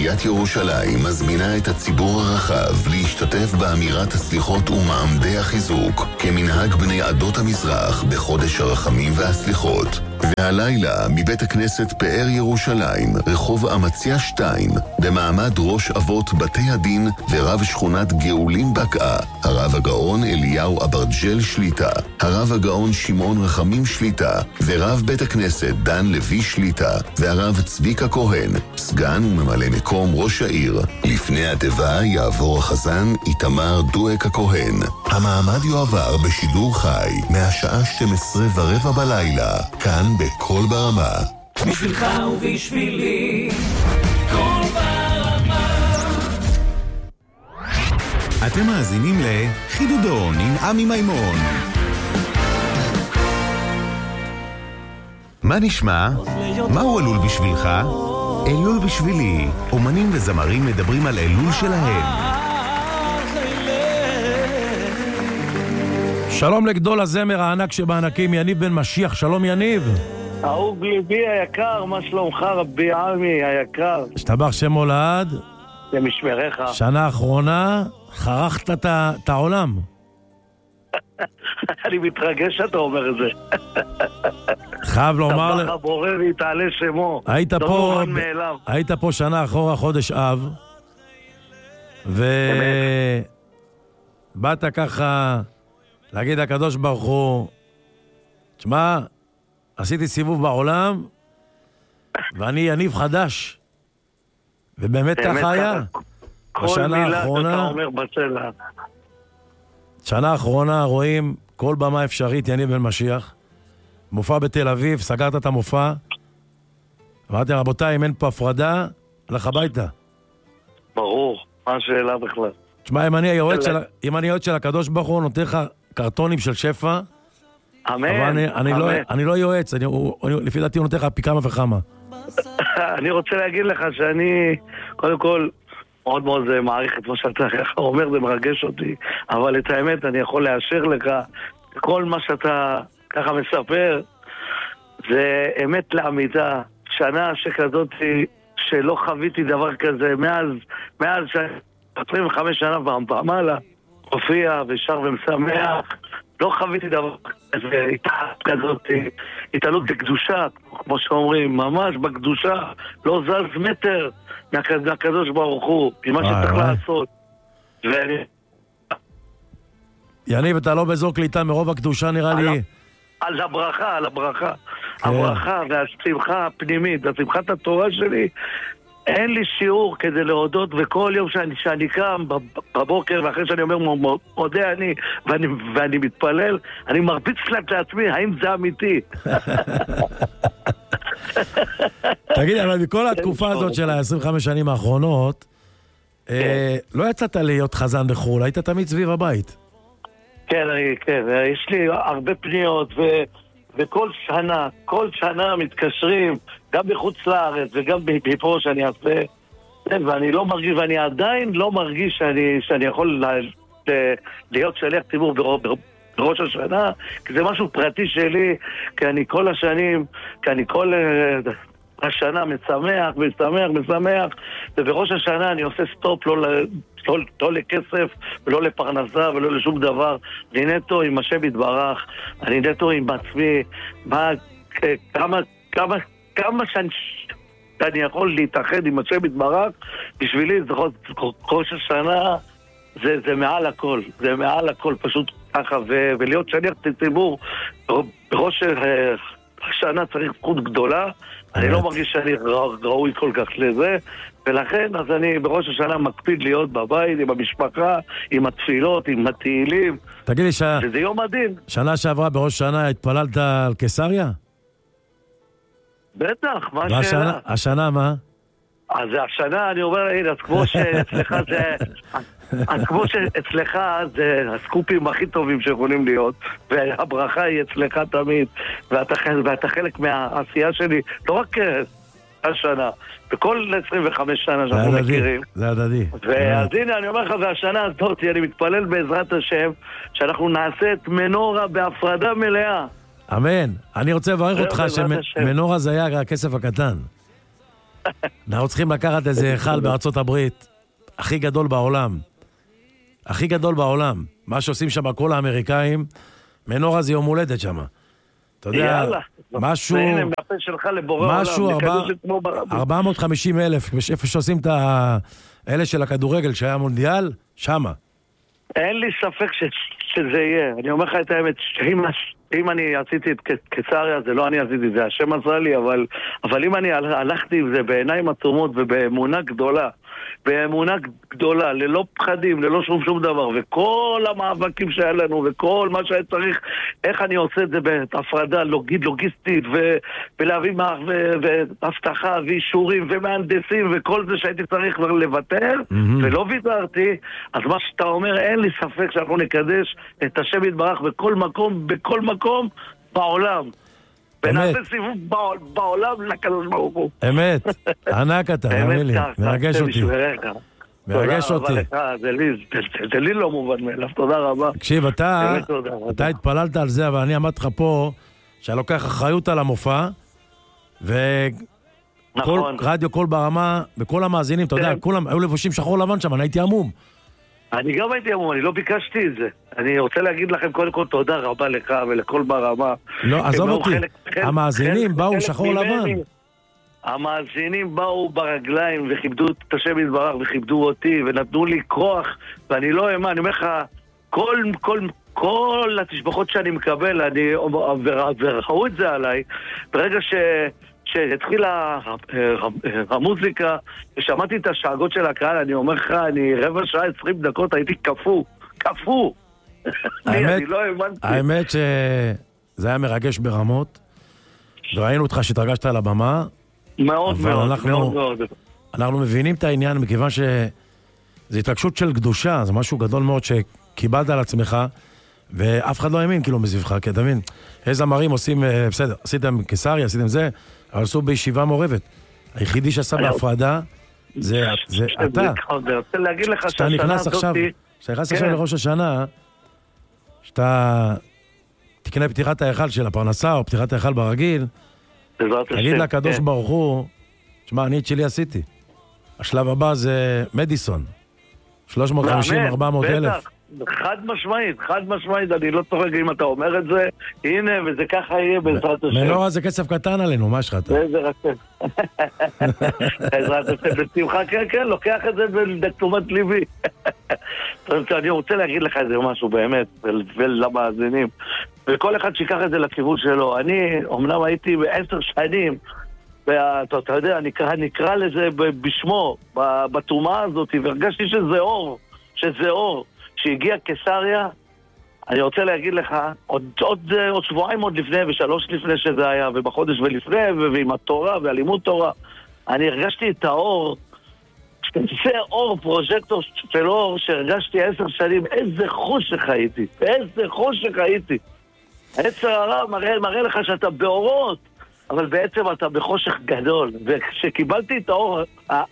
עיריית ירושלים מזמינה את הציבור הרחב להשתתף באמירת הסליחות ומעמדי החיזוק כמנהג בני עדות המזרח בחודש הרחמים והסליחות. והלילה מבית הכנסת פאר ירושלים, רחוב אמציה 2, במעמד ראש אבות בתי הדין ורב שכונת גאולים בקעה, הרב הגאון אליהו אברג'ל שליטה, הרב הגאון שמעון רחמים שליטה, ורב בית הכנסת דן לוי שליטה, והרב צביקה כהן, סגן וממלא מקום ראש העיר. לפני התיבה יעבור החזן איתמר דואק הכהן. המעמד יועבר בשידור חי מהשעה 12:15 בלילה, כאן בכל ברמה. בשבילך ובשבילי, כל ברמה. אתם מאזינים לחידודון עם עמי מימון. מה נשמע? מהו אלול בשבילך? אלול בשבילי. אומנים וזמרים מדברים על אלול שלהם. שלום לגדול הזמר הענק שבענקים, יניב בן משיח. שלום יניב. אהוב ליבי היקר, מה שלומך רבי עמי היקר? השתבח שם הולד. למשמריך. שנה האחרונה חרכת את העולם. אני מתרגש שאתה אומר את זה. חייב לומר... טבח הבורא והתעלה שמו. היית פה שנה אחורה חודש אב, ובאת ככה להגיד לקדוש ברוך הוא, תשמע, עשיתי סיבוב בעולם ואני יניב חדש, ובאמת ככה היה. כל מילה שאתה אומר בצלע. שנה האחרונה רואים כל במה אפשרית יניב בן משיח, מופע בתל אביב, סגרת את המופע, אמרתי רבותיי, אם אין פה הפרדה, הלך הביתה. ברור, מה השאלה בכלל? תשמע, אם אני יועץ של הקדוש ברוך הוא, נותן לך קרטונים של שפע, אמן. אני לא יועץ, לפי דעתי הוא נותן לך פי כמה וכמה. אני רוצה להגיד לך שאני, קודם כל, מאוד מאוד מעריך את מה שאתה אומר, זה מרגש אותי, אבל את האמת אני יכול לאשר לך, כל מה שאתה ככה מספר, זה אמת לאמיתה. שנה שכזאת שלא חוויתי דבר כזה, מאז 25 שנה ומעלה, הופיע ושר ומשמח, לא חוויתי דבר כזה, כזאת התעלות בקדושה, כמו שאומרים, ממש בקדושה, לא זז מטר מהקדוש ברוך הוא, ממה שצריך לעשות. יניב, אתה לא באזור קליטה מרוב הקדושה נראה לי. על הברכה, הברכה והשמחה הפנימית, השמחת התורה שלי, אין לי שיעור כדי להודות, וכל יום שאני קם בבוקר, ואחרי שאני אומר מודה אני, ואני מתפלל, אני מרביץ לעצמי, האם זה אמיתי? תגיד, אבל בכל התקופה הזאת של ה-25 שנים האחרונות, לא יצאת להיות חזן בחול, היית תמיד סביב הבית. כן, יש לי הרבה פניות, וכל שנה מתקשרים, גם בחוץ לארץ וגם בפה שאני אעשה, ואני לא מרגיש, ואני עדיין לא מרגיש שאני יכול להיות שליח ציבור בראש השנה, כי זה משהו פרטי שלי, כי אני כל השנה משמח, ובראש השנה אני עושה סטופ, לא לכסף ולא לפרנסה ולא לשום דבר. אני נטו עם השם יתברך, אני נטו עם עצמי, כמה שאני יכול להתאחד עם השם יתברך, בשבילי ראש השנה זה מעל הכל, זה מעל הכל פשוט ככה, ולהיות שליח ציבור בראש השנה צריך זכות גדולה. אני לא מרגיש שאני ראוי כל כך לזה, ולכן אז אני בראש השנה מקפיד להיות בבית עם המשפחה, עם התפילות, עם התהילים. תגיד לי, שזה יום הדין. שנה שעברה בראש השנה התפללת על קיסריה? בטח, מה השאלה? השנה מה? אז השנה אני אומר, הנה, אז כמו שאצלך זה הסקופים הכי טובים שיכולים להיות, והברכה היא אצלך תמיד, ואתה חלק מהעשייה שלי, לא רק השנה, בכל 25 שנה שאנחנו מכירים. זה הדדי. ואז הנה, אני אומר לך, והשנה הזאת, אני מתפלל בעזרת השם, שאנחנו נעשה את מנורה בהפרדה מלאה. אמן. אני רוצה לברך אותך שמנורה זה היה הכסף הקטן. אנחנו צריכים לקחת איזה היכל בארצות הברית, הכי גדול בעולם. הכי גדול בעולם. מה שעושים שם כל האמריקאים, מנורה זה יום הולדת שם. אתה יודע, משהו... והנה, מהפה שלך לבורא משהו, העולם. 450,000, איפה שעושים את האלה של הכדורגל שהיה מונדיאל, שמה. אין לי ספק שזה יהיה. אני אומר לך את האמת, אם אני עשיתי את קיסריה, זה לא אני עשיתי, זה השם עזרה לי, אבל אם אני הלכתי עם זה בעיניים עצומות ובאמונה גדולה, ללא פחדים, ללא שום דבר, וכל המאבקים שהיה לנו, וכל מה שהיה צריך, איך אני עושה את זה בהפרדה לוגיסטית, ולהביא והבטחה, ואישורים, ומהנדסים, וכל זה שהייתי צריך לוותר, ולא ויתרתי, אז מה שאתה אומר, אין לי ספק שאנחנו נקדש את השם יתברך בכל מקום בעולם. ונעשה סיבוב בעולם לקדוש ברוך הוא. אמת, ענק אתה, תאמין לי, מרגש אותי. מרגש אותי. זה לי לא מובן מאליו, תודה רבה. תקשיב, אתה התפללת על זה, אבל אני אמרתי לך פה, שאני לוקח אחריות על המופע, ורדיו קול ברמה, וכל המאזינים, אתה יודע, כולם היו לבושים שחור לבן שם, אני הייתי עמום. אני גם הייתי עמום, אני לא ביקשתי את זה. אני רוצה להגיד לכם קודם כל תודה רבה לך ולכל ברמה. לא, עזוב אותי, המאזינים באו שחור לבן. המאזינים באו ברגליים וכיבדו את השם יתברך וכיבדו אותי ונתנו לי כוח, ואני לא האמין, אני אומר לך, כל התשבחות שאני מקבל, וראו את זה עליי, ברגע שהתחילה המוזיקה, ושמעתי את השאגות של הקהל, אני אומר לך, אני רבע שעה 20 דקות הייתי קפוא. אני לא הבנתי. האמת שזה היה מרגש ברמות, וראינו אותך שהתרגשת על הבמה, מאוד. אנחנו מבינים את העניין, מכיוון שזו התרגשות של קדושה, זה משהו גדול מאוד שקיבלת על עצמך, ואף אחד לא האמין כאילו מסביבך, כי אתה מבין, איזה זמרים עושים, בסדר, עשיתם קיסריה, עשיתם זה, אבל עשו בישיבה מעורבת. היחידי שעשה בהפרדה, זה אתה. אני רוצה להגיד לך שהשנה הזאת... כשאתה נכנס עכשיו לראש השנה, שאתה תקנה פתיחת ההיכל של הפרנסה, או פתיחת ההיכל ברגיל, תגיד לקדוש ברוך הוא, שמע, אני את שלי עשיתי. השלב הבא זה מדיסון. 350-400 אלף. חד משמעית, אני לא צוחק אם אתה אומר את זה, הנה, וזה ככה יהיה בעזרת השם. מנורה זה כסף קטן עלינו, מה שלך אתה? איזה רצון. בעזרת השם, בשמחה, כן, לוקח את זה בתשומת ליבי. אני רוצה להגיד לך איזה משהו באמת, ולמאזינים, וכל אחד שיקח את זה לכיוון שלו. אני, אמנם הייתי ב10 שנים, ואתה יודע, נקרא לזה בשמו, בתרומה הזאת, והרגשתי שזה אור. שהגיע קיסריה, אני רוצה להגיד לך, עוד שבועיים עוד לפני ושלוש לפני שזה היה, ובחודש ולפני, ועם התורה והלימוד תורה, אני הרגשתי את האור, זה אור, פרוז'קטור של אור, שהרגשתי 10 שנים, איזה חושך הייתי. עצר הרע מראה לך שאתה באורות, אבל בעצם אתה בחושך גדול, וכשקיבלתי את האור,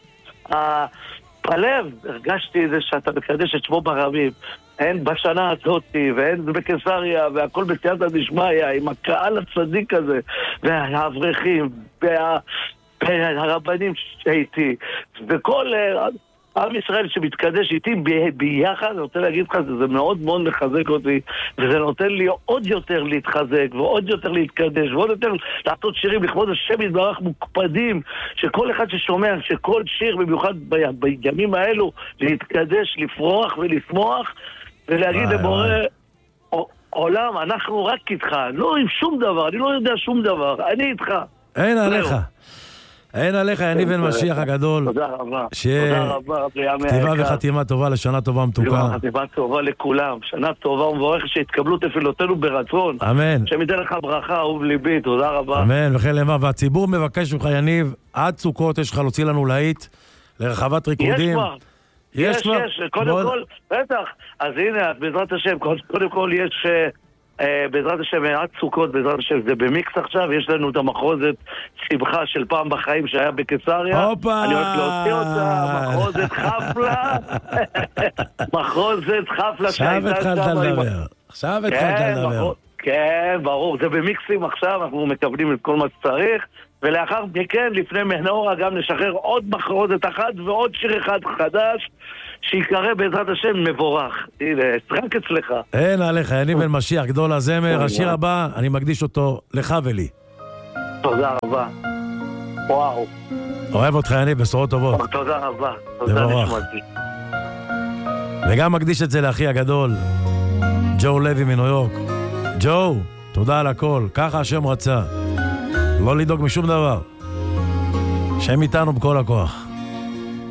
בלב, הרגשתי את זה שאתה מקדש את שמו ברבים, הן בשנה הזאת, והן בקיסריה, והכל בסייעתא דשמיא, עם הקהל הצדיק הזה, והאברכים, והרבנים שהייתי, וכל עם ישראל שמתקדש איתי ביחד, אני רוצה להגיד לך, זה מאוד מאוד מחזק אותי, וזה נותן לי עוד יותר להתחזק, ועוד יותר להתקדש, ועוד יותר לעשות שירים לכבוד השם יתברך מוקפדים, שכל אחד ששומע, שכל שיר, במיוחד בימים האלו, להתקדש, לפרוח ולשמוח, ולהגיד לבורא עולם, אנחנו רק איתך, לא עם שום דבר, אני לא יודע שום דבר, אני איתך. אין עליך. אין עליך, אני בן משיח הגדול. תודה רבה. כתיבה וחתימה טובה לשנה טובה מתוקה. חתימה טובה לכולם. שנה טובה ומבורכת שהתקבלו תפילותינו ברצון. אמן. שמיתן לך ברכה, אהוב ליבי. תודה רבה. אמן, וכן למה. והציבור מבקש ממך, יניב, עד סוכות יש לך להוציא לנו להיט לרחבת ריקודים. יש כבר. קודם כל, בטח. אז הנה, בעזרת השם, קודם כל יש... בעזרת השם, עד סוכות, בעזרת השם, זה במיקס עכשיו, יש לנו את המחרוזת שמחה של פעם בחיים שהיה בקיסריה. הופה! אני הולך להוציא אותה, מחרוזת חפלה עכשיו התחלת לדבר. כן, ברור, זה במיקסים עכשיו, אנחנו מקבלים את כל מה שצריך, ולאחר מכן, לפני מנורה, גם נשחרר עוד מחרוזת אחת ועוד שיר אחד חדש, שיקרא בעזרת השם מבורך. הנה, רק אצלך. אין עליך, יניב בן משיח, גדול הזמר. השיר הבא, אני מקדיש אותו לך ולי. תודה רבה. וואו. אוהב אותך, יניב, בשורות טובות. תודה רבה. תודה נשמתי. וגם מקדיש את זה לאחי הגדול, ג'ו לוי מניו יורק. ג'ו, תודה על הכל. ככה השם רצה. לא לדאוג משום דבר. שם איתנו בכל הכוח.